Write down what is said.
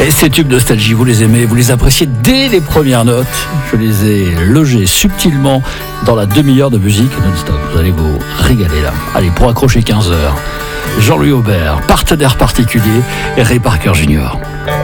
Et ces tubes nostalgie, vous les aimez, vous les appréciez dès les premières notes. Je les ai logés subtilement dans la demi-heure de musique non-stop. Vous allez vous régaler là. Allez, pour accrocher 15 heures, Jean-Louis Aubert, partenaire particulier, et Ray Parker Jr.